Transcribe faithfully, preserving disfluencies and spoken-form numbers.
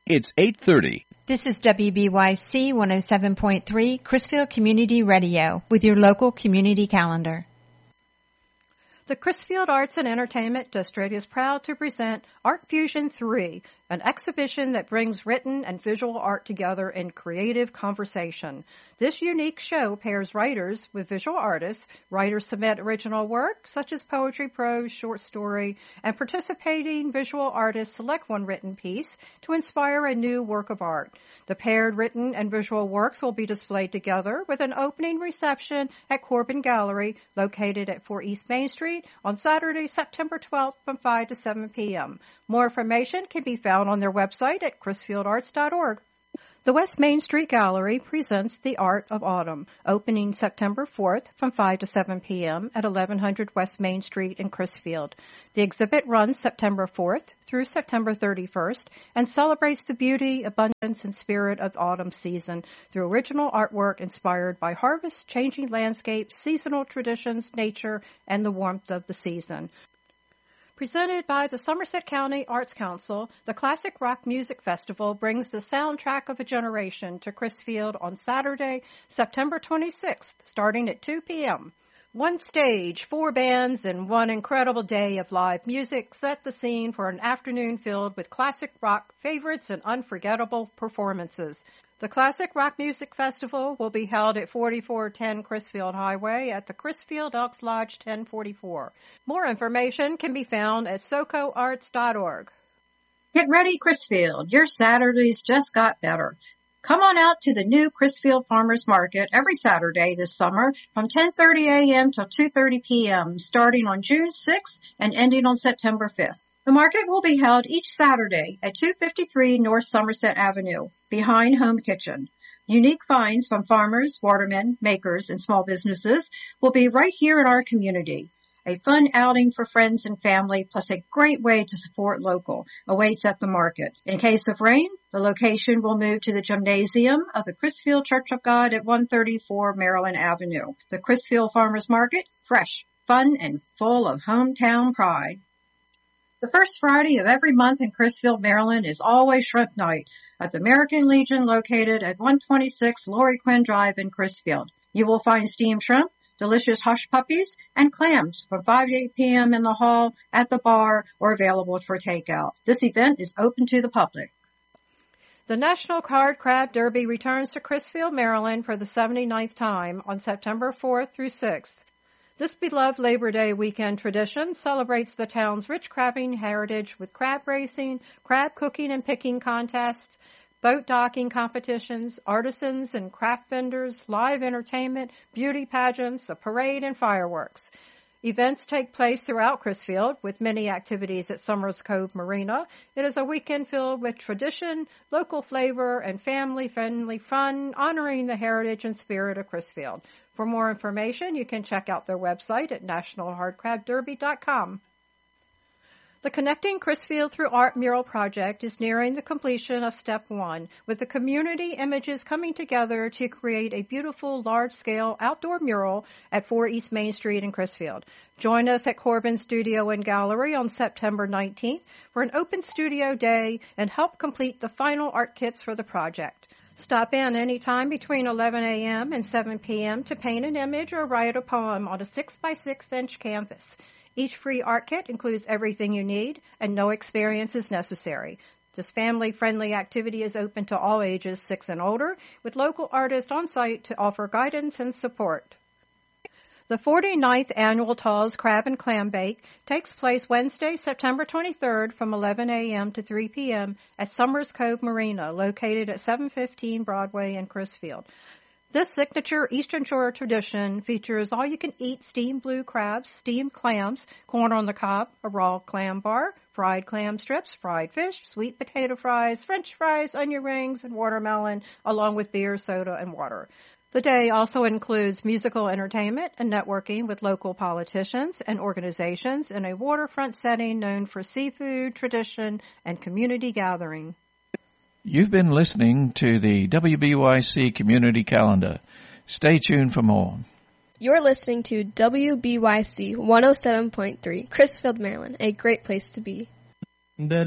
It's eight thirty. This is W B Y C one oh seven point three, Crisfield Community Radio, with your local community calendar. The Crisfield Arts and Entertainment District is proud to present Art Fusion three, an exhibition that brings written and visual art together in creative conversation. This unique show pairs writers with visual artists. Writers submit original work, such as poetry, prose, short story, and participating visual artists select one written piece to inspire a new work of art. The paired written and visual works will be displayed together with an opening reception at Corbin Gallery, located at four East Main Street, on Saturday, September twelfth from five to seven p.m. More information can be found on their website at crisfield arts dot org. The West Main Street Gallery presents The Art of Autumn, opening September fourth from five to seven p.m. at eleven hundred West Main Street in Crisfield. The exhibit runs September fourth through September thirty-first and celebrates the beauty, abundance, and spirit of the autumn season through original artwork inspired by harvest, changing landscapes, seasonal traditions, nature, and the warmth of the season. Presented by the Somerset County Arts Council, the Classic Rock Music Festival brings the soundtrack of a generation to Crisfield on Saturday, September twenty-sixth, starting at two p.m. One stage, four bands, and one incredible day of live music set the scene for an afternoon filled with classic rock favorites and unforgettable performances. The Classic Rock Music Festival will be held at forty-four ten Crisfield Highway at the Crisfield Elks Lodge ten forty-four. More information can be found at soco arts dot org. Get ready, Crisfield. Your Saturdays just got better. Come on out to the new Crisfield Farmers Market every Saturday this summer from ten thirty a.m. till two thirty p.m., starting on June sixth and ending on September fifth. The market will be held each Saturday at two fifty-three North Somerset Avenue, behind Home Kitchen. Unique finds from farmers, watermen, makers, and small businesses will be right here in our community. A fun outing for friends and family, plus a great way to support local, awaits at the market. In case of rain, the location will move to the gymnasium of the Crisfield Church of God at one thirty-four Maryland Avenue. The Crisfield Farmers Market, fresh, fun, and full of hometown pride. The first Friday of every month in Crisfield, Maryland is always Shrimp Night at the American Legion located at one twenty-six Laurie Quinn Drive in Crisfield. You will find steamed shrimp, delicious hush puppies, and clams from five to eight p.m. in the hall, at the bar, or available for takeout. This event is open to the public. The National Card Crab Derby returns to Crisfield, Maryland for the seventy-ninth time on September fourth through sixth. This beloved Labor Day weekend tradition celebrates the town's rich crabbing heritage with crab racing, crab cooking and picking contests, boat docking competitions, artisans and craft vendors, live entertainment, beauty pageants, a parade, and fireworks. Events take place throughout Crisfield, with many activities at Summers Cove Marina. It is a weekend filled with tradition, local flavor, and family-friendly fun, honoring the heritage and spirit of Crisfield. For more information, you can check out their website at national hard crab derby dot com. The Connecting Crisfield Through Art mural project is nearing the completion of step one, with the community images coming together to create a beautiful, large-scale outdoor mural at four East Main Street in Crisfield. Join us at Corbin Studio and Gallery on September nineteenth for an open studio day and help complete the final art kits for the project. Stop in anytime between eleven a.m. and seven p.m. to paint an image or write a poem on a six by six inch canvas. Each free art kit includes everything you need, and no experience is necessary. This family-friendly activity is open to all ages, six and older, with local artists on site to offer guidance and support. The forty-ninth Annual Tall's Crab and Clam Bake takes place Wednesday, September twenty-third from eleven a.m. to three p.m. at Summers Cove Marina, located at seven fifteen Broadway in Crisfield. This signature Eastern Shore tradition features all-you-can-eat steamed blue crabs, steamed clams, corn on the cob, a raw clam bar, fried clam strips, fried fish, sweet potato fries, French fries, onion rings, and watermelon, along with beer, soda, and water. The day also includes musical entertainment and networking with local politicians and organizations in a waterfront setting known for seafood, tradition, and community gathering. You've been listening to the W B Y C Community Calendar. Stay tuned for more. You're listening to W B Y C one oh seven point three, Crisfield, Maryland, a great place to be.